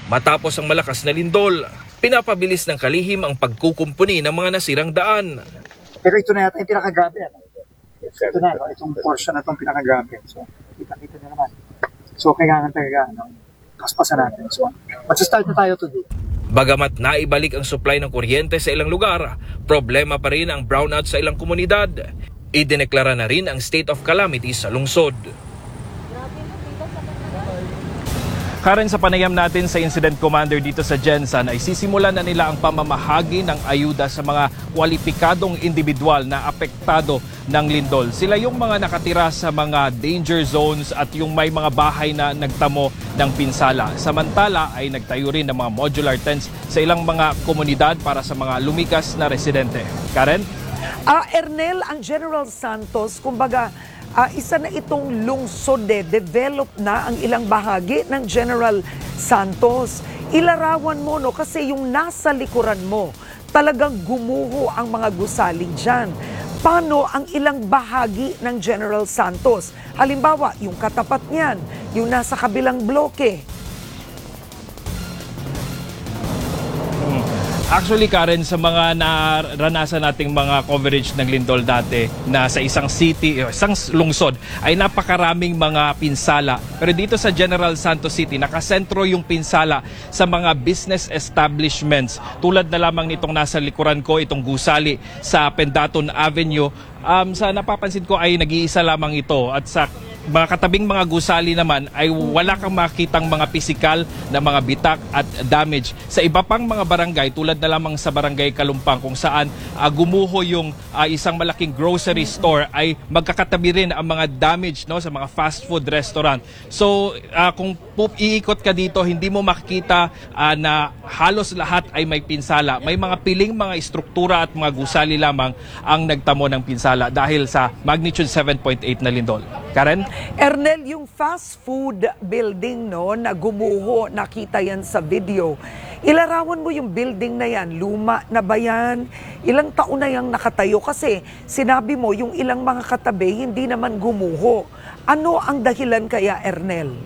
Matapos ang malakas na lindol, pinapabilis ng kalihim ang pagkukumpuni ng mga nasirang daan. Pero ito na yata yung pinakagrabe. Ito na, itong portion na itong pinakagrabe. So, kita-kita na naman. So, kailangan talaga, paspasan natin. So, mag-start na tayo today. Bagamat naibalik ang supply ng kuryente sa ilang lugar, problema pa rin ang brownout sa ilang komunidad. Idineklara na rin ang state of calamity sa lungsod. Karen, sa panayam natin sa incident commander dito sa Gensan ay sisimulan na nila ang pamamahagi ng ayuda sa mga kwalipikadong individual na apektado ng lindol. Sila yung mga nakatira sa mga danger zones at yung may mga bahay na nagtamo ng pinsala. Samantala ay nagtayo rin ng mga modular tents sa ilang mga komunidad para sa mga lumikas na residente. Karen? Ernel, ang General Santos, kumbaga, isa na itong lungsod develop na ang ilang bahagi ng General Santos. Ilarawan mo, no, kasi yung nasa likuran mo, talagang gumuho ang mga gusali dyan. Paano ang ilang bahagi ng General Santos? Halimbawa, yung katapat niyan, yung nasa kabilang bloke. Actually, Karen, sa mga naranasan nating mga coverage ng lindol dati na sa isang city, isang lungsod, ay napakaraming mga pinsala. Pero dito sa General Santos City, nakasentro yung pinsala sa mga business establishments. Tulad na lamang nitong nasa likuran ko, itong gusali sa Pendaton Avenue. Sa napapansin ko ay nag-iisa lamang ito at sa mga katabing mga gusali naman ay wala kang makitang mga pisikal na mga bitak at damage. Sa iba pang mga barangay, tulad na lamang sa barangay Kalumpang kung saan gumuho yung isang malaking grocery store, ay magkakatabi rin ang mga damage, no, sa mga fast food restaurant. So kung iikot ka dito, hindi mo makikita na halos lahat ay may pinsala. May mga piling mga istruktura at mga gusali lamang ang nagtamo ng pinsala dahil sa magnitude 7.8 na lindol. Karen? Ernel, yung fast food building, no, na gumuho, nakita yan sa video. Ilarawan mo yung building na yan. Luma na ba yan? Ilang taon na yung nakatayo? Kasi sinabi mo, yung ilang mga katabi, hindi naman gumuho. Ano ang dahilan kaya, Ernel?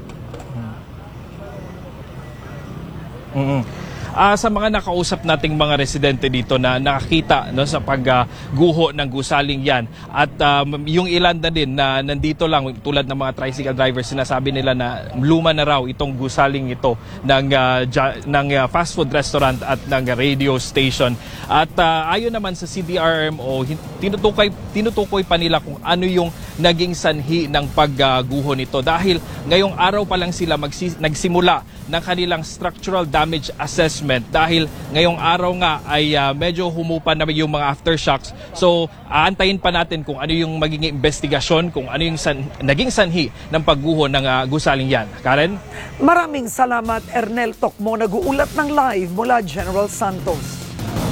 Sa mga nakausap nating mga residente dito na nakakita, no, sa pagguho ng gusaling yan, at yung ilan na din na nandito lang tulad ng mga tricycle drivers, sinasabi nila na luma na raw itong gusaling ito ng fast food restaurant at ng radio station. At ayon naman sa CDRMO, tinutukoy pa nila kung ano yung naging sanhi ng pagguho nito, dahil ngayong araw pa lang sila nagsimula ng kanilang structural damage assessment, dahil ngayong araw nga ay medyo humupa na yung mga aftershocks. So aantayin pa natin kung ano yung magiging investigasyon, kung ano yung naging sanhi ng pagguho ng gusaling yan. Karen? Maraming salamat, Ernel Tokmo, nag-uulat ng live mula General Santos.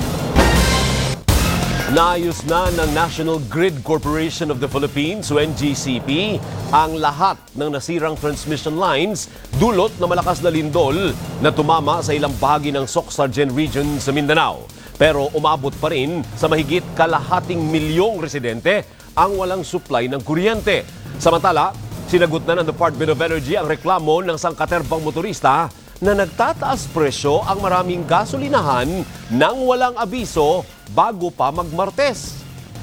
Naayos na ng National Grid Corporation of the Philippines o NGCP ang lahat ng nasirang transmission lines dulot na malakas na lindol na tumama sa ilang bahagi ng Soc-Sargen region sa Mindanao. Pero umabot pa rin sa mahigit kalahating milyong residente ang walang supply ng kuryente. Samantala, sinagot na ng Department of Energy ang reklamo ng sangkaterbang motorista na nagtataas presyo ang maraming gasolinahan nang walang abiso bago pa magmartes.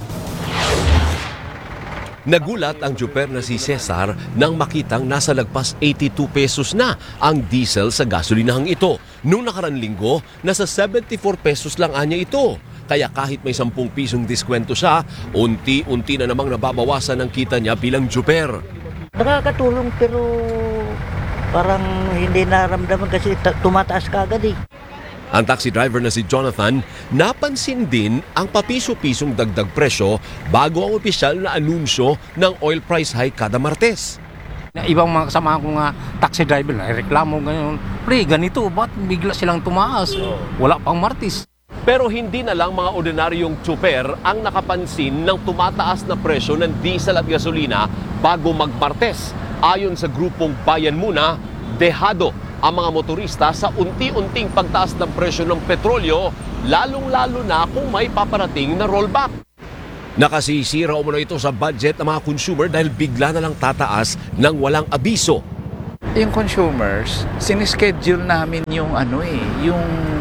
Nagulat ang tsuper na si Cesar nang makitang nasa lagpas 82 pesos na ang diesel sa gasolinahang ito. Noong nakarang linggo, nasa 74 pesos lang anya ito. Kaya kahit may 10 pisong diskwento siya, unti-unti na namang nababawasan ang kita niya bilang tsuper. Nakakatulong pero parang hindi naramdaman kasi tumataas kagad eh. Ang taxi driver na si Jonathan, napansin din ang papiso-pisong dagdag presyo bago ang opisyal na anunsyo ng oil price hike kada Martes. Ibang mga kasama ko nga taxi driver na reklamo ganyan. Pre, ganito, ba't bigla silang tumaas? Wala pang Martes. Pero hindi na lang mga ordinaryong tsuper ang nakapansin ng tumataas na presyo ng diesel at gasolina bago magmartes. Ayon sa grupong Bayan Muna, dehado ang mga motorista sa unti-unting pagtaas ng presyo ng petrolyo, lalong-lalo na kung may paparating na rollback. Nakasisira umano ito sa budget ng mga consumer dahil bigla na lang tataas ng walang abiso. yung consumers, sinischedule namin yung yung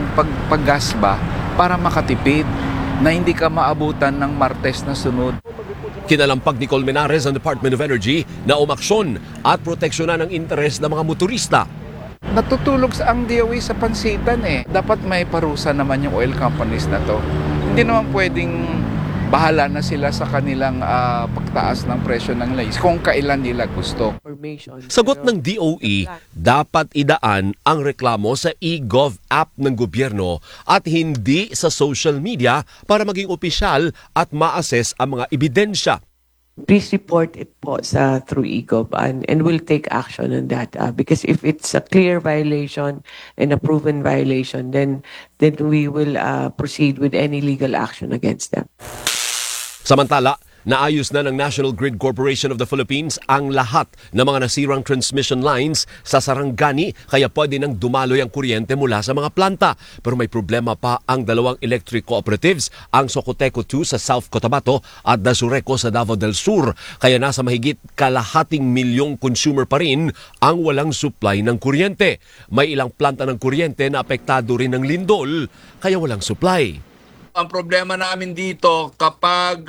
paggas ba para makatipid na hindi ka maabutan ng Martes na sunod. Kinalampag ni Colmenares ang Department of Energy na umaksyon at proteksyonan ang interes ng mga motorista. Natutulog ang DOE sa pansitan Dapat may parusa naman yung oil companies na to. Hindi naman pwedeng bahala na sila sa kanilang pagtaas ng presyo ng langis kung kailan nila gusto. Sagot ng DOE, dapat idaan ang reklamo sa eGov app ng gobyerno at hindi sa social media para maging opisyal at ma-assess ang mga ebidensya. Please report it po through eGov and we'll take action on that because if it's a clear violation and a proven violation, then we will proceed with any legal action against them. Samantala, naayos na ng National Grid Corporation of the Philippines ang lahat ng mga nasirang transmission lines sa Sarangani kaya pwede nang dumaloy ang kuryente mula sa mga planta. Pero may problema pa ang dalawang electric cooperatives, ang Socoteco 2 sa South Cotabato at Dasureco sa Davao del Sur. Kaya nasa mahigit kalahating milyong consumer pa rin ang walang supply ng kuryente. May ilang planta ng kuryente na apektado rin ng lindol kaya walang supply. Ang problema namin dito kapag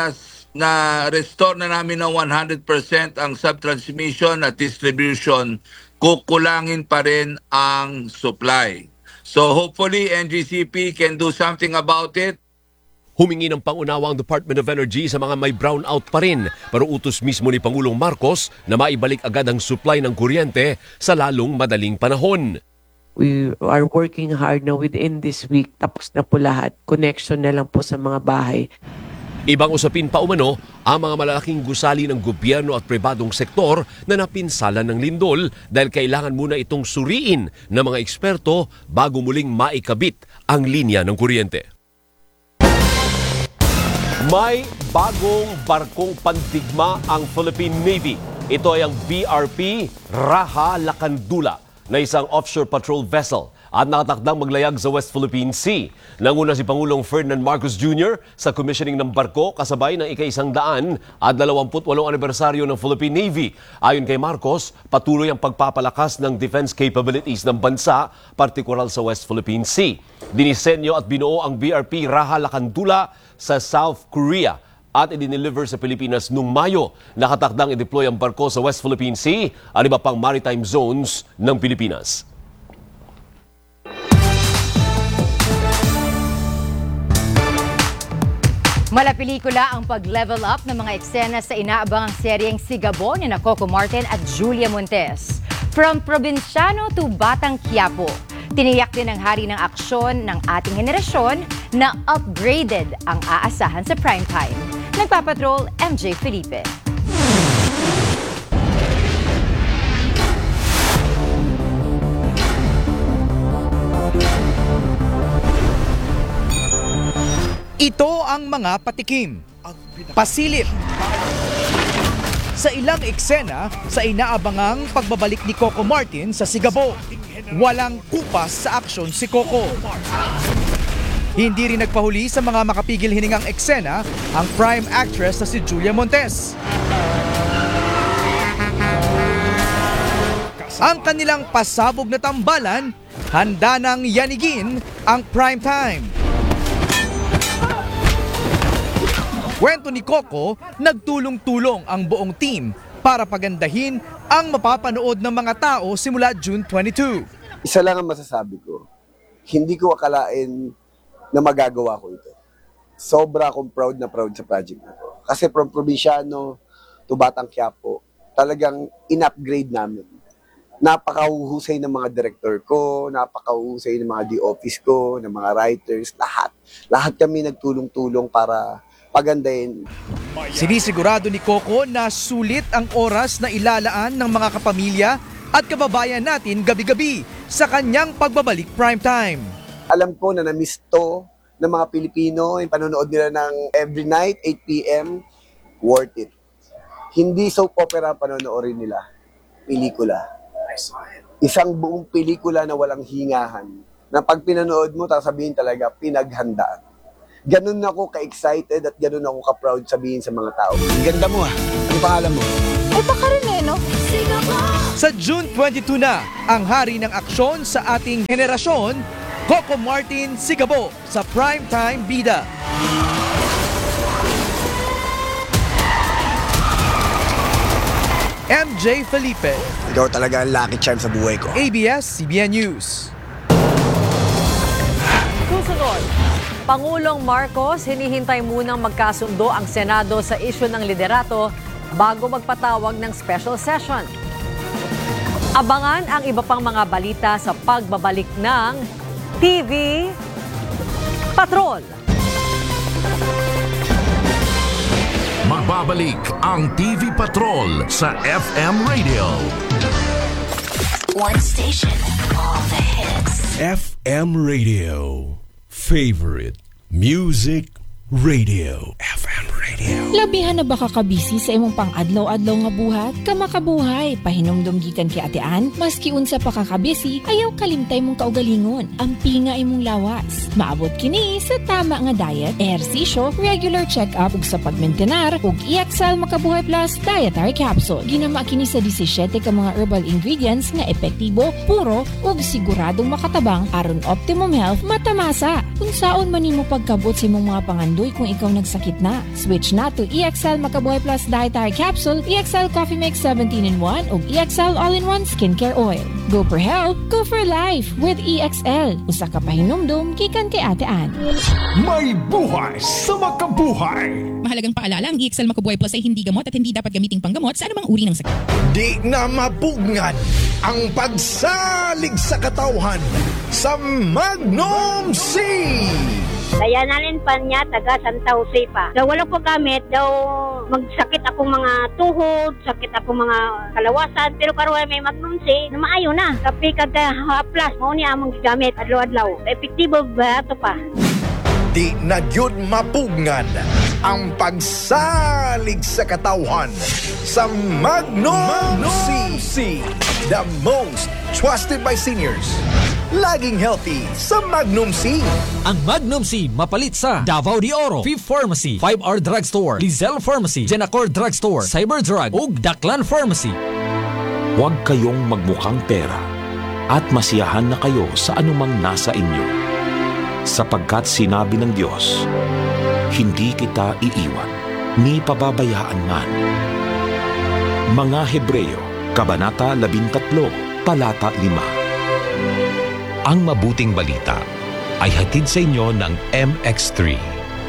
na-restore na namin ng 100% ang subtransmission at distribution, kukulangin pa rin ang supply. So hopefully NGCP can do something about it. Humingi ng pangunawa ang Department of Energy sa mga may brownout pa rin, pero utos mismo ni Pangulong Marcos na maibalik agad ang supply ng kuryente sa lalong madaling panahon. We are working hard na within this week. Tapos na po lahat. Connection na lang po sa mga bahay. Ibang usapin pa umano ang mga malalaking gusali ng gobyerno at pribadong sektor na napinsala ng lindol dahil kailangan muna itong suriin ng mga eksperto bago muling maikabit ang linya ng kuryente. May bagong barkong pandigma ang Philippine Navy. Ito ay ang BRP Raha Lacandula na isang offshore patrol vessel at nakatakdang maglayag sa West Philippine Sea. Nanguna si Pangulong Ferdinand Marcos Jr. sa commissioning ng barko kasabay ng ika-100 at 28 anibersaryo ng Philippine Navy. Ayon kay Marcos, patuloy ang pagpapalakas ng defense capabilities ng bansa, partikular sa West Philippine Sea. Dinisenyo at binuo ang BRP Raha Lacandula sa South Korea at i-deliver sa Pilipinas noong Mayo. Nakatakdang i-deploy ang barko sa West Philippine Sea at iba pang maritime zones ng Pilipinas. Malapelikula ang pag-level up ng mga eksena sa inaabangang seryeng Sigabo ni Coco Martin at Julia Montes. From probinsyano to Batang Quiapo, tiniyak din ng hari ng aksyon ng ating henerasyon na upgraded ang aasahan sa primetime. Nagpapatrol, MJ Felipe. Ito ang mga patikim, pasilip. Sa ilang eksena, sa inaabangang pagbabalik ni Coco Martin sa Sigabo, walang kupas sa aksyon si Coco. Hindi rin nagpahuli sa mga makapigil hiningang eksena ang prime actress na si Julia Montes. Ang kanilang pasabog na tambalan, handa nang yanigin ang prime time. Kwento ni Coco, nagtulong-tulong ang buong team para pagandahin ang mapapanood ng mga tao simula June 22. Isa lang ang masasabi ko, hindi ko akalain na magagawa ko ito. Sobra akong proud sa project na to. Kasi from probinsyano to Batang Quiapo, talagang in-upgrade namin. Napakahuhusay ng mga director ko, napakahuhusay ng mga D-office ko, ng mga writers, lahat. Lahat kami nagtulong-tulong para pagandahin. Sinisigurado ni Coco na sulit ang oras na ilalaan ng mga kapamilya at kababayan natin gabi-gabi sa kanyang pagbabalik primetime. Alam ko na na-miss to ng mga Pilipino, yung panonood nila ng every night, 8 p.m., worth it. Hindi soap opera panonoodin nila, pelikula. Isang buong pelikula na walang hingahan, na pag pinanood mo, sasabihin talaga, pinaghandaan. Ganun ako ka-excited at ganun ako ka-proud sabihin sa mga tao. Ganda mo ah. Ano pangalan mo? Ay, baka rin no? Sa June 22 na ang hari ng aksyon sa ating henerasyon, Coco Martin Sigabo sa Primetime Bida. MJ Felipe, Ikaw talaga ang lucky charm sa buhay ko. ABS-CBN News. Susunod, Pangulong Marcos hinihintay munang magkasundo ang Senado sa isyu ng liderato bago magpatawag ng special session. Abangan ang iba pang mga balita sa pagbabalik ng TV Patrol. Magbabalik ang TV Patrol sa FM Radio. One station, all the hits. FM Radio. Favorite Music Radio. FM Radio. Labihan na baka kabisi sa imong pang-adlaw-adlaw nga buhat? Kamakabuhay, pahinomdom gikan kay Atean, maski unsa pa kakabisi, ayaw kalimtay mong kaugalingon. Ampi nga imong lawas. Maabot kini sa tama nga diet, ehersisyo, regular check-up ug sa pagmentenar ug EXL Makabuhay Plus Dietary Capsule. Ginama kini sa 17 ka mga herbal ingredients nga epektibo, puro ug siguradong makatabang aron optimum health matamasa. Kung saon man nimo pagkabot sa imong mga pangandoy kung ikaw nagsakit na, switch na to EXL Makabuhay Plus Dietary Capsule, EXL Coffee Mix 17-in-1 ug EXL All-in-1 Skincare Oil. Go for health, go for life with EXL. Usa ka pahinumdum gikan kay Ate Ann. May buhay sa makabuhay. Mahalagang paalala, ang EXL Makabuhay Plus ay hindi gamot at hindi dapat gamiting panggamot sa anumang uri ng sakit. Di na mapugnan ang pagsalig sa katauhan sa Magnum C. Kaya nalin pa niya taga Santa Jose pa. Daw wala ko gamit, daw magsakit akong mga tuhod, sakit akong mga kalawasan, pero karon may Magnum C na maayo na. Kapi kada plus mo ni among gigamit adlaw-adlaw. Epektibo ba ito pa? Di na gyud mapugnan ang pagsalig sa katauhan sa Magnum C. The most trusted by seniors. Laging healthy sa Magnum C. Ang Magnum C mapalit sa Davao de Oro, Fifth Pharmacy, 5R Drugstore, Lizelle Pharmacy, Genacor Drugstore, Cyberdrug ug Daklan Pharmacy. Huwag kayong magmukhang pera at masiyahan na kayo sa anumang nasa inyo. Sapagkat sinabi ng Diyos, hindi kita iiwan, ni pababayaan man. Mga Hebreo, Kabanata 13, Talata 5. Ang mabuting balita ay hatid sa inyo ng MX3.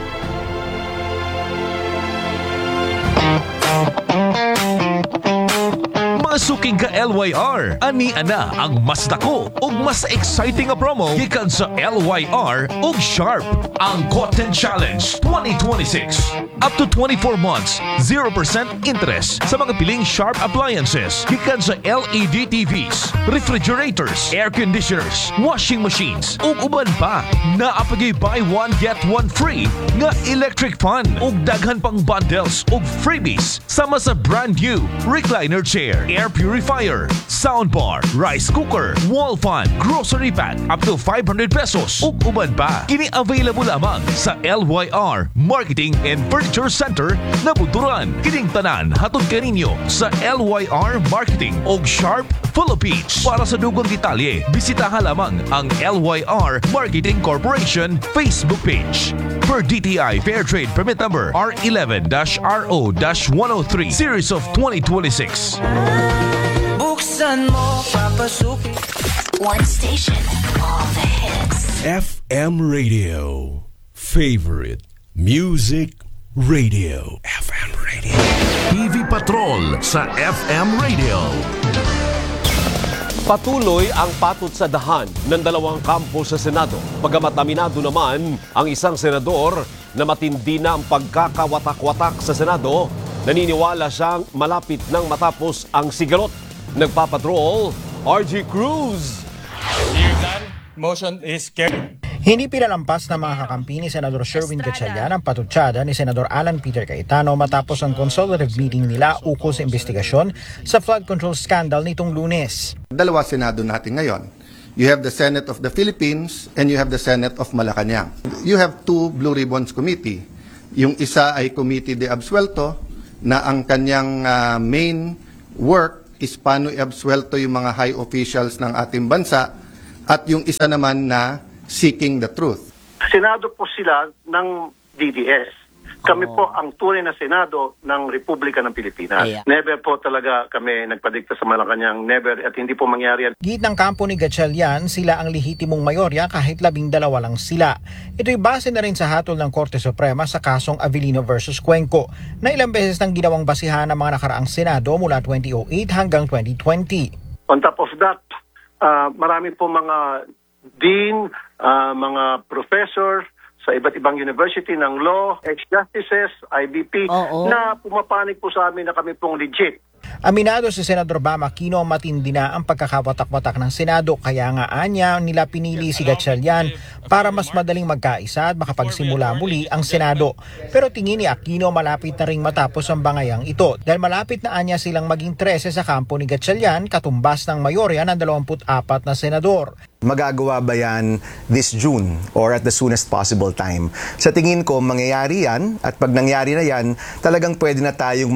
Masuking ka LYR, ani ana ang mas dako ug mas exciting nga promo gikan sa LYR ug Sharp, ang Cotton Challenge 2026. Up to 24 months, 0% interest sa mga piling Sharp appliances gikan sa LED TVs, refrigerators, air conditioners, washing machines ug uban pa. Naapagay buy one get one free nga electric fan ug daghan pang bundles ug freebies sama sa brand new recliner chair, air purifier, soundbar, rice cooker, wall fan, grocery pack up to 500 pesos ug uban pa. Kini available lamang sa LYR Marketing and Furniture Center na Bunturan. Kining tanan hatod kaninyo sa LYR Marketing ug Sharp Philippines. Para sa dugong detalye, bisitaha lamang ang LYR Marketing Corporation Facebook page. Per DTI Fair Trade Permit Number R11-RO-103 Series of 2026. Buksan mo, papasukin. One station, all the hits. FM Radio. Favorite Music Radio. FM Radio. TV Patrol sa FM Radio. Patuloy ang patod sa dahan ng dalawang kampo sa Senado. Bagamat aminado naman ang isang senador na matindi na ang pagkakawatak-watak sa Senado, naniniwala siyang malapit nang matapos ang sigalot. Nagpapatrol, RG Cruz. Motion is carried. Hindi pinalampas ng mga kakampi ni Senador Sherwin Gatchalian ang patutsada ni Senador Alan Peter Cayetano matapos ang consultative meeting nila ukol sa investigasyon sa flood control scandal nitong Lunes. Dalawa Senado natin ngayon. You have the Senate of the Philippines and you have the Senate of Malacanang. You have two Blue Ribbons Committee. Yung isa ay Committee de Absuelto na ang kanyang main work is paano i-absuelto yung mga high officials ng ating bansa at yung isa naman na seeking the truth. Senado po sila ng DDS. Kami po ang tunay na Senado ng Republika ng Pilipinas. Never po talaga kami nagpadikta sa Malacanang, never, at hindi po mangyari yan. Git ng kampo ni Gatchalian, sila ang lehitimong mayorya kahit 12 lang sila. Ito'y base na rin sa hatol ng Korte Suprema sa kasong Avellino versus Cuenco na ilang beses nang ginawang basihan ng mga nakaraang Senado mula 2008 hanggang 2020. On top of that, marami po mga dean, mga professor, sa iba't ibang university ng law, ex-justices, IBP, na pumapanig po sa amin na kami pong legit. Aminado si Senador Bam Aquino matindi na ang pagkakawatak-watak ng Senado kaya nga anya nila pinili si Gatchalian para mas madaling magkaisa at makapagsimula muli ang Senado. Pero tingin ni Aquino malapit na ring matapos ang bangayang ito dahil malapit na anya silang maging 13 sa kampo ni Gatchalian katumbas ng mayorya ng 24 na senador. Magagawa ba yan this June or at the soonest possible time? Sa tingin ko, mangyayari yan at pag nangyari na yan, talagang pwede na tayong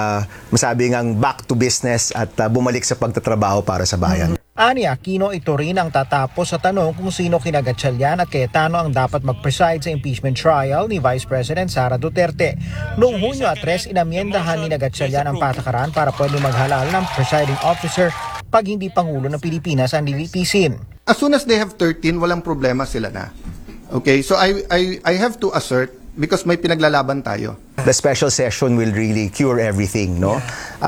masabi ngang back to business at bumalik sa pagtatrabaho para sa bayan. Ani Aquino, ito rin ang tatapos sa tanong kung sino kina Gatchalian at Cayetano ang dapat mag-preside sa impeachment trial ni Vice President Sara Duterte. Noong Hunyo 3, inamyendahan ni Gatchalian ang patakaran para pwede maghalal ng presiding officer pag hindi Pangulo ng Pilipinas ang lilitisin. As soon as they have 13, walang problema sila na. Okay, so I have to assert because may pinaglalaban tayo. The special session will really cure everything, no?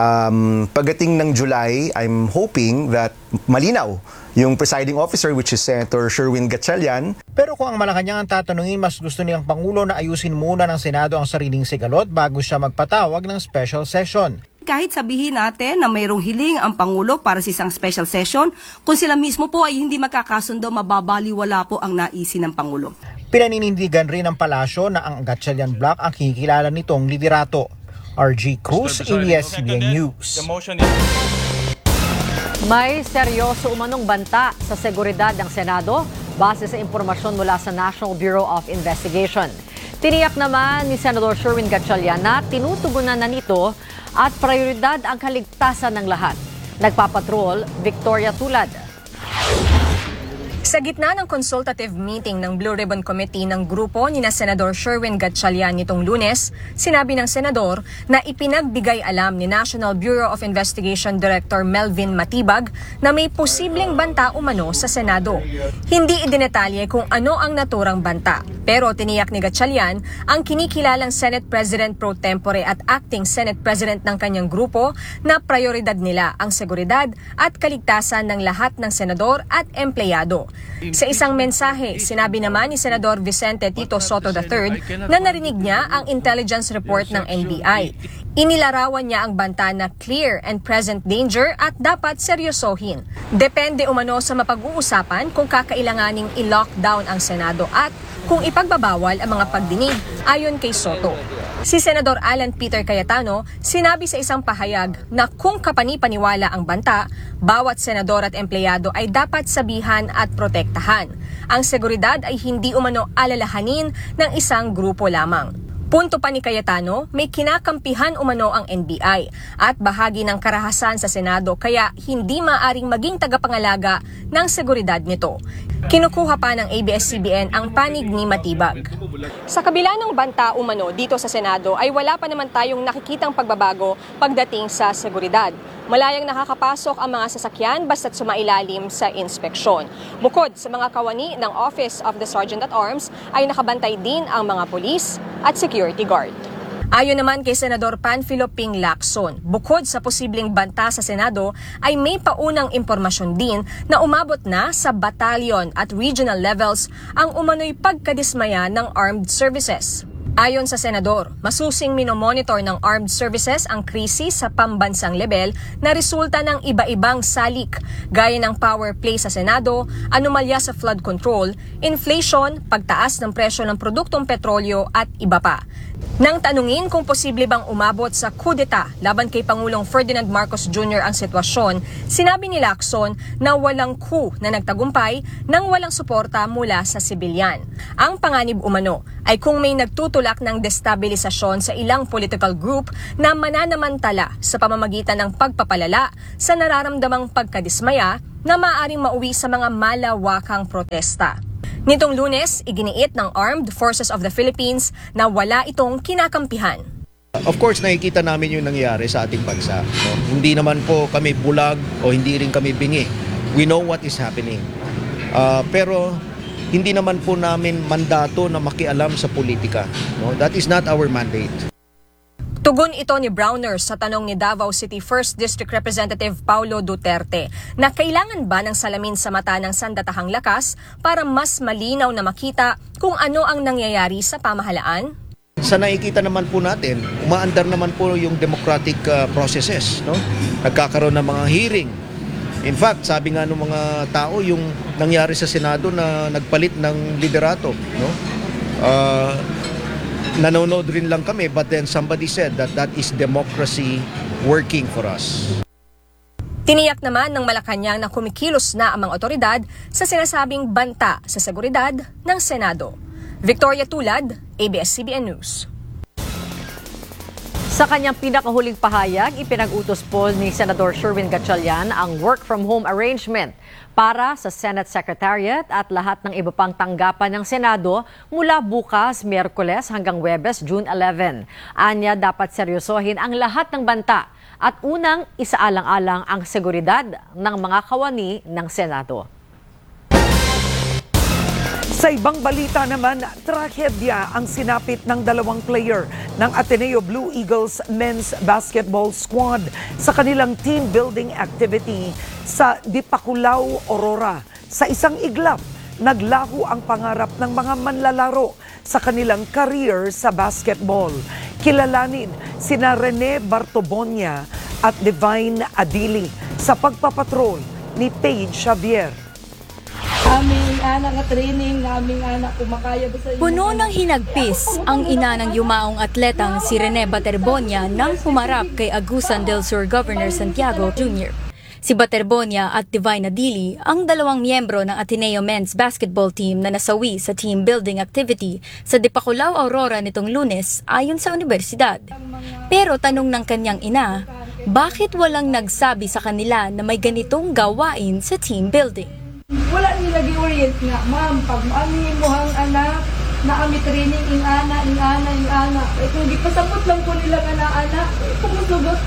Pagdating ng July, I'm hoping that malinaw yung presiding officer, which is Senator Sherwin Gatchalian. Pero kung ang Malacanang ang tatanungin, mas gusto niyang Pangulo na ayusin muna ng Senado ang sariling sigalot bago siya magpatawag ng special session. Kahit sabihin natin na mayroong hiling ang Pangulo para sa isang special session, kung sila mismo po ay hindi makakasundo, mababaliwala po ang naisin ng Pangulo. Pinaninindigan rin ng palasyo na ang Gatchalian Block ang kinikilala nitong liderato. RG Cruz, ABS-CBN News. May seryoso umanong banta sa seguridad ng Senado base sa impormasyon mula sa National Bureau of Investigation. Tiniyak naman ni Senador Sherwin Gatchalian na tinutugunan na nito at prioridad ang kaligtasan ng lahat. Nagpapatrol, Victoria Tulad. Sa gitna ng consultative meeting ng Blue Ribbon Committee ng grupo ni na Senador Sherwin Gatchalian nitong Lunes, sinabi ng senador na ipinagbigay alam ni National Bureau of Investigation Director Melvin Matibag na may posibleng banta umano sa Senado. Hindi idinetalye kung ano ang naturang banta, pero tiniyak ni Gatchalian ang kinikilalang Senate President pro tempore at acting Senate President ng kanyang grupo na prioridad nila ang seguridad at kaligtasan ng lahat ng senador at empleyado. Sa isang mensahe, sinabi naman ni Senador Vicente Tito Soto III na narinig niya ang intelligence report ng NBI. Inilarawan niya ang banta na clear and present danger at dapat seryosohin. Depende umano sa mapag-uusapan kung kakailanganing i-lockdown ang Senado at kung ipagbabawal ang mga pagdinig ayon kay Soto. Si Senador Alan Peter Cayetano sinabi sa isang pahayag na kung kapani-paniwala ang banta, bawat senador at empleyado ay dapat sabihan at protektahan. Ang seguridad ay hindi umano alalahanin ng isang grupo lamang. Punto pa ni Cayetano, may kinakampihan umano ang NBI at bahagi ng karahasan sa Senado kaya hindi maaring maging tagapangalaga ng seguridad nito. Kinukuha pa ng ABS-CBN ang panig ni Matibag. Sa kabila ng banta umano dito sa Senado ay wala pa naman tayong nakikitang pagbabago pagdating sa seguridad. Malayang nakakapasok ang mga sasakyan basta't sumailalim sa inspeksyon. Bukod sa mga kawani ng Office of the Sergeant at Arms ay nakabantay din ang mga pulis at security guard. Ayon naman kay Senador Panfilo Ping Lacson, bukod sa posibleng banta sa Senado ay may paunang impormasyon din na umabot na sa battalion at regional levels ang umano'y pagkadismaya ng armed services. Ayon sa senador, masusing minomonitor ng armed services ang krisis sa pambansang level na resulta ng iba-ibang salik gaya ng power play sa Senado, anomalya sa flood control, inflation, pagtaas ng presyo ng produktong petrolyo at iba pa. Nang tanungin kung posible bang umabot sa kudeta laban kay Pangulong Ferdinand Marcos Jr. ang sitwasyon, sinabi ni Lacson na walang coup na nagtagumpay nang walang suporta mula sa sibilyan. Ang panganib umano ay kung may nagtutulak ng destabilisasyon sa ilang political group na mananamantala sa pamamagitan ng pagpapalala sa nararamdamang pagkadismaya na maaaring mauwi sa mga malawakang protesta. Nitong Lunes, iginiit ng Armed Forces of the Philippines na wala itong kinakampihan. Of course, nakikita namin yung nangyari sa ating bansa. No? Hindi naman po kami bulag o hindi rin kami bingi. We know what is happening. Pero hindi naman po namin mandato na makialam sa politika. No? That is not our mandate. Tugon ito ni Browner sa tanong ni Davao City 1st District Representative Paulo Duterte na kailangan ba ng salamin sa mata ng sandatahang lakas para mas malinaw na makita kung ano ang nangyayari sa pamahalaan? Sa nakikita naman po natin, umaandar naman po yung democratic processes. No? Nagkakaroon ng mga hearing. In fact, sabi nga ng mga tao, yung nangyari sa Senado na nagpalit ng liderato. No? Nanonood rin lang kami, but then somebody said that that is democracy working for us. Tiniyak naman ng Malacanang na kumikilos na ang mga otoridad sa sinasabing banta sa seguridad ng Senado. Victoria Tulad, ABS-CBN News. Sa kanyang pinakahuling pahayag, ipinag-utos po ni Senador Sherwin Gatchalian ang work-from-home arrangement para sa Senate Secretariat at lahat ng iba pang tanggapan ng Senado mula bukas, Miyerkules hanggang Huwebes, June 11. Anya, dapat seryosohin ang lahat ng banta at unang isaalang-alang ang seguridad ng mga kawani ng Senado. Sa ibang balita naman, trahedya ang sinapit ng dalawang player ng Ateneo Blue Eagles men's basketball squad sa kanilang team building activity sa Dipakulaw, Aurora. Sa isang iglap, naglaho ang pangarap ng mga manlalaro sa kanilang career sa basketball. Kilalanin sina Rene Bartobonia at Divine Adili sa pagpapatrol ni Paige Xavier. Aming anak at training, aming anak kumakaya ba sa inyo? Puno ng hinagpis ang ina ng yumaong atletang si Rene Baterbonia nang humarap kay Agusan del Sur Governor Santiago Jr. Si Baterbonia at Divine Adili ang dalawang miyembro ng Ateneo Men's Basketball Team na nasawi sa team building activity sa Dipakulaw, Aurora nitong Lunes ayon sa universidad. Pero tanong ng kanyang ina, bakit walang nagsabi sa kanila na may ganitong gawain sa team building? Wala nila gi-orient nga, ma'am, pag maamin mo ang anak, na ami training ing ana. Eh kung di pasapot lang po nila nga na anak, kumusugot.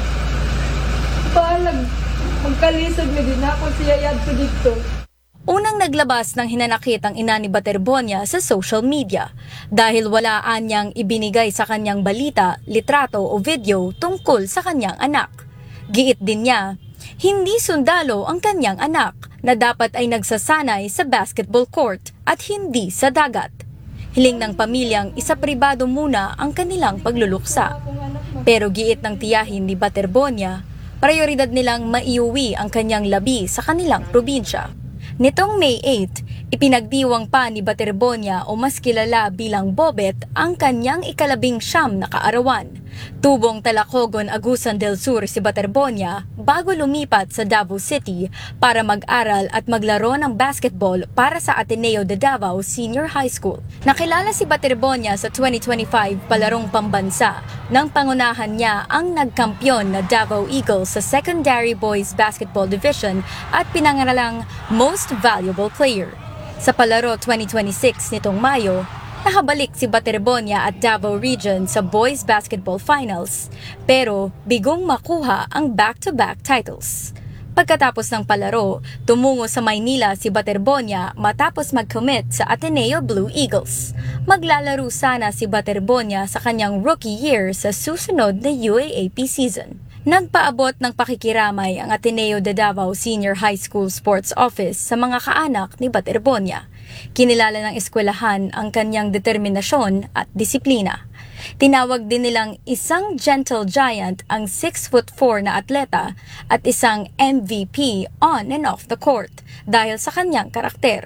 Magkalisod na din ako siya yad ko dito. Unang naglabas ng hinanakit ang ina ni Baterbonia sa social media dahil walaan niyang ibinigay sa kanyang balita, litrato o video tungkol sa kanyang anak. Giit din niya, hindi sundalo ang kanyang anak na dapat ay nagsasanay sa basketball court at hindi sa dagat. Hiling ng pamilyang isa pribado muna ang kanilang pagluluksa. Pero giit ng tiyahin ni Baterbonia, prioridad nilang maiuwi ang kanyang labi sa kanilang probinsya. Nitong May 8, ipinagdiwang pa ni Baterbonia o mas kilala bilang Bobet ang kanyang ika-19 na kaarawan. Tubong Talacogon, Agusan del Sur si Baterbonia bago lumipat sa Davao City para mag-aral at maglaro ng basketball para sa Ateneo de Davao Senior High School. Nakilala si Baterbonia sa 2025 palarong pambansa nang pangunahan niya ang nagkampyon na Davao Eagles sa Secondary Boys Basketball Division at pinangaralang Most Valuable Player. Sa palaro 2026 nitong Mayo, nakabalik si Baterbonia at Davao Region sa Boys Basketball Finals, pero bigong makuha ang back-to-back titles. Pagkatapos ng palaro, tumungo sa Maynila si Baterbonia matapos mag-commit sa Ateneo Blue Eagles. Maglalaro sana si Baterbonia sa kanyang rookie year sa susunod na UAAP season. Nagpaabot ng pakikiramay ang Ateneo de Davao Senior High School Sports Office sa mga kaanak ni Baterbonia. Kinilala ng eskwelahan ang kanyang determinasyon at disiplina. Tinawag din nilang isang gentle giant ang 6'4" na atleta at isang MVP on and off the court dahil sa kanyang karakter.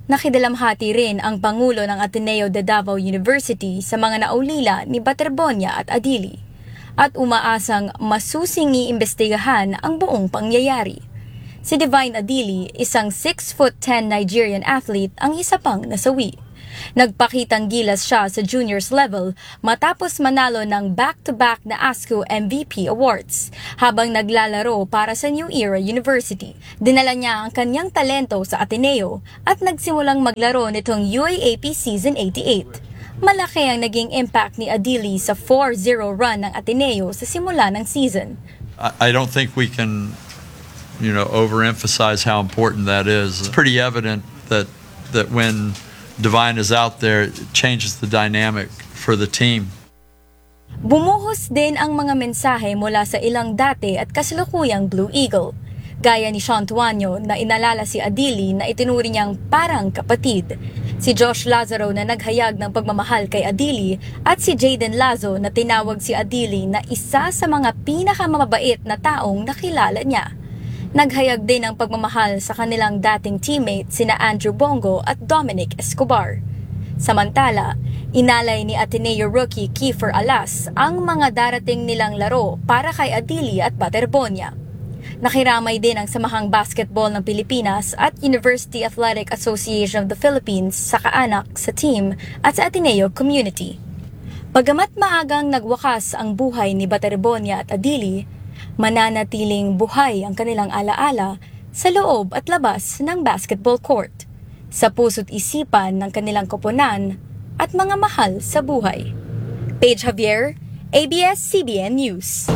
Nakidalamhati rin ang Pangulo ng Ateneo de Davao University sa mga naulila ni Baterbonia at Adili at umaasang masusing iimbestigahan ang buong pangyayari. Si Divine Adili, isang 6'10" Nigerian athlete, ang isa pang nasawi. Nagpakitang gilas siya sa juniors level matapos manalo ng back-to-back na ASCO MVP Awards habang naglalaro para sa New Era University. Dinala niya ang kanyang talento sa Ateneo at nagsimulang maglaro nitong UAAP Season 88. Malaki ang naging impact ni Adili sa 4-0 run ng Ateneo sa simula ng season. I don't think we can, overemphasize how important that is. It's pretty evident that when Divine is out there, it changes the dynamic for the team. Bumuhos din ang mga mensahe mula sa ilang dati at kasalukuyang Blue Eagle. Gaya ni Sean Tuanyo na inalala si Adili na itinuri niyang parang kapatid. Si Josh Lazaro na naghayag ng pagmamahal kay Adili at si Jaden Lazo na tinawag si Adili na isa sa mga pinakamabait na taong nakilala niya. Naghayag din ng pagmamahal sa kanilang dating teammate sina Andrew Bongo at Dominic Escobar. Samantala, inalay ni Ateneo rookie Kiefer Alas ang mga darating nilang laro para kay Adili at Baterbonia. Nakiramay din ang Samahang Basketball ng Pilipinas at University Athletic Association of the Philippines sa kaanak sa team at sa Ateneo community. Bagamat maagang nagwakas ang buhay ni Baterbonia at Adili, mananatiling buhay ang kanilang alaala sa loob at labas ng basketball court, sa puso't isipan ng kanilang koponan at mga mahal sa buhay. Paige Javier, ABS-CBN News.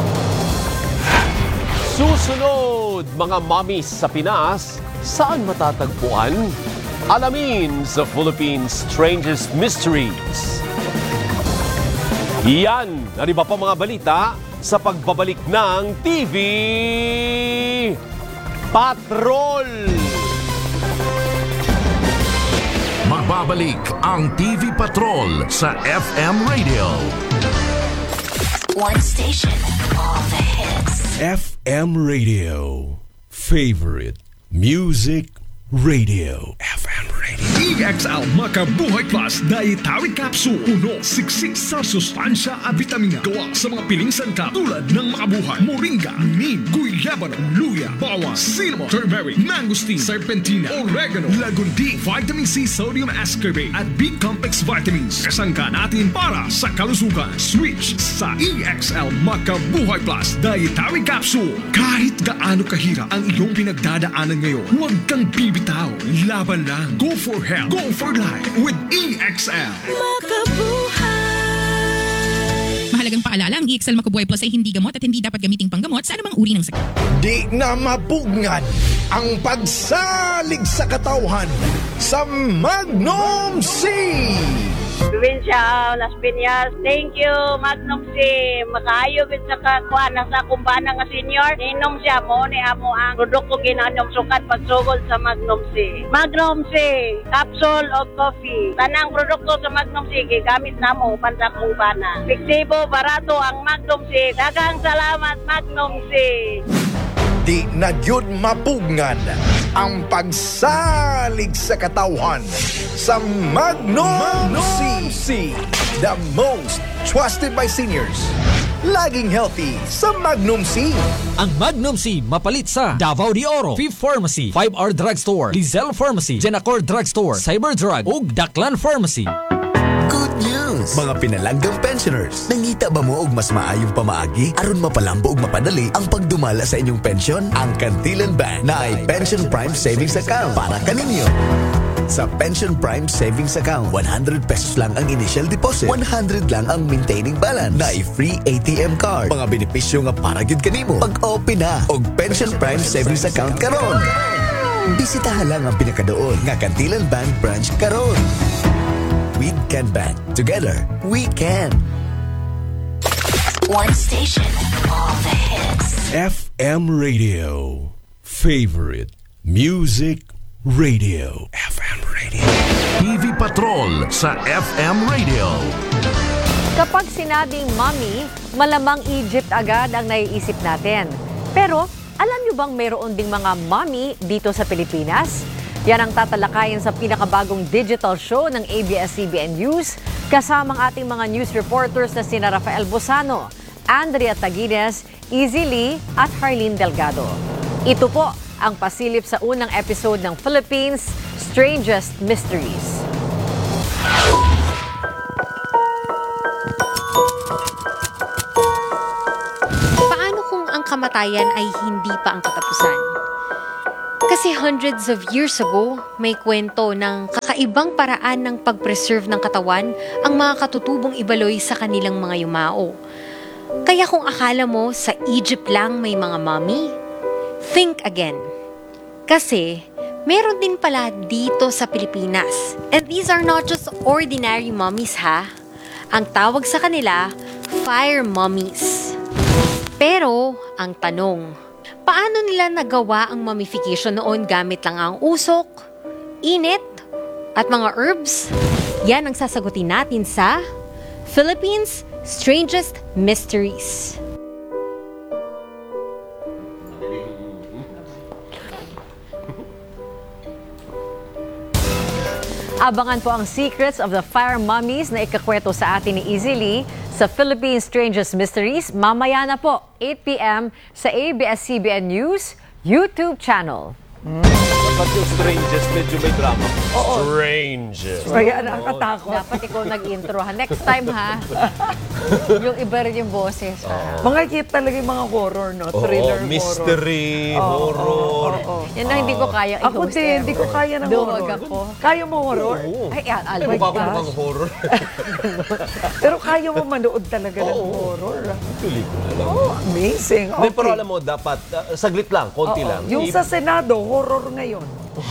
Susunod, mga mommies sa Pinas, saan matatagpuan? Alamin sa Philippines' Strangest Mysteries. Yan, ano ba pa mga balita sa pagbabalik ng TV Patrol. Magbabalik ang TV Patrol sa FM Radio. One station, all the hits. FM Radio. Favorite Music Radio. FM Radio. EXL Makabuhay Plus Dietary Capsule. Puno, siksik sa sustansya at vitamina. Gawa sa mga piling sangkap tulad ng Makabuhay, Moringa, Neem, Guyabano, Luya, Bawang, Cinnamon, Turmeric, Mangosteen, Serpentina, Oregano, Lagundi, Vitamin C, Sodium Ascorbate at B-Complex Vitamins. Kasangka natin para sa kalusugan. Switch sa EXL Makabuhay Plus Dietary Capsule. Kahit gaano kahirap ang iyong pinagdadaanan ngayon, huwag kang bibitaw. Laban lang. Go for health. Go for life with EXL. Mahalagang paalala, ang EXL Makabuhay Plus ay hindi gamot at hindi dapat gamiting panggamot sa anumang uri ng sakit. Di na mapugngan ang pagsalig sa katawhan sa Magnum C. Provincia Las Piñas, thank you Magnum C. Makaayo gid sa kakuan sa kumbana nga senior. Inom siya mo ni amo ang produkto ginanom sukat pagsugod sa Magnum C. Magnum C, capsule o coffee. Tanang produkto sa Magnum C gigamit namo pan sa kumbana. Fiktibo, barato ang Magnum C. Daghang salamat Magnum C. Di na gyud mapugngan ang pagsalig sa katawhan sa Magnum C. The most trusted by seniors. Laging healthy sa Magnum C. Ang Magnum C mapalit sa Davao de Oro, Fifth Pharmacy, 5R Drugstore, Lizelle Pharmacy, Jenacor Drugstore, Cyberdrug ug Daklan Pharmacy. Good news! Mga pinalanggang pensioners, nangita ba mo og mas maayong pamaagi aron mapalambo og mapadali ang pagdumala sa inyong pensyon? Ang Kantilan Bank na ay Pension Prime Savings Account para kaninyo. Sa Pension Prime Savings Account, 100 pesos lang ang initial deposit, 100 lang ang maintaining balance, na free ATM card. Mga benepisyo nga para gid kanimo pag-open na og Pension Prime Savings Account karon. Bisitahan lang ang pinakadoon nga Kantilan Bank branch karon. We can bank. Together, we can. One station, all the hits. FM Radio. Favorite Music Radio. FM Radio. TV Patrol sa FM Radio. Kapag sinabing mommy, malamang Egypt agad ang naiisip natin. Pero, alam niyo bang mayroon ding mga mommy dito sa Pilipinas? Yan ang tatalakayin sa pinakabagong digital show ng ABS-CBN News kasamang ating mga news reporters na sina Rafael Bosano, Andrea Taguines, Izzy Lee at Harleen Delgado. Ito po ang pasilip sa unang episode ng Philippines' Strangest Mysteries. Paano kung ang kamatayan ay hindi pa ang katapusan? Kasi hundreds of years ago, may kwento ng kakaibang paraan ng pag-preserve ng katawan ang mga katutubong ibaloy sa kanilang mga yumao. Kaya kung akala mo sa Egypt lang may mga mummy, think again. Kasi meron din pala dito sa Pilipinas. And these are not just ordinary mummies ha. Ang tawag sa kanila, fire mummies. Pero ang tanong, paano nila nagawa ang mummification noon gamit lang ang usok, init, at mga herbs? Yan ang sasagutin natin sa Philippines' Strangest Mysteries. Abangan po ang secrets of the fire mummies na ikakwento sa atin ni Izzy Lee sa Philippines' Strangest Mysteries mamaya na po, 8 p.m. sa ABS-CBN News YouTube channel. Dapat yung strangest, medyo may drama. Strange. Kaya nakakatakot. Dapat ikaw nag-intro ha. Next time ha. Yung iba rin yung boses ha. Mga cute talaga yung mga horror, no? Thriller, mystery, horror. Yan na hindi ko kaya. Ako din, hindi ko kaya ng horror. Ako. Kaya mo horror? Ay, Ano ba ako mukhang horror? Pero kaya mo manood talaga ng horror. Pelikula lang. Amazing. Hindi, pero alam mo, dapat, saglit lang, konti lang. Yung sa Senado, horror ngayon.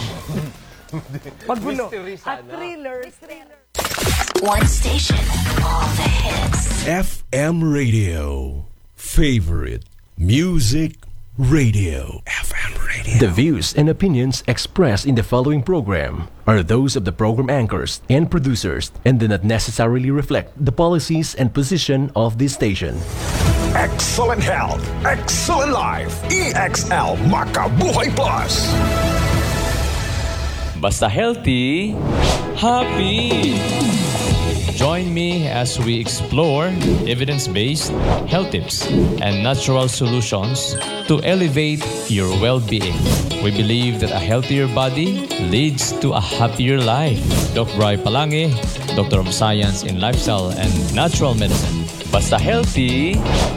Magulo. At thriller. One station, all the hits. FM Radio. Favorite Music Radio. FM Radio. The views and opinions expressed in the following program are those of the program anchors and producers and do not necessarily reflect the policies and position of this station. Excellent health, excellent life. EXL Makabuhay Plus. Basta healthy, happy. Join me as we explore evidence-based health tips and natural solutions to elevate your well-being. We believe that a healthier body leads to a happier life. Dr. Bri Palangi, Doctor of Science in Lifestyle and Natural Medicine. Basta healthy,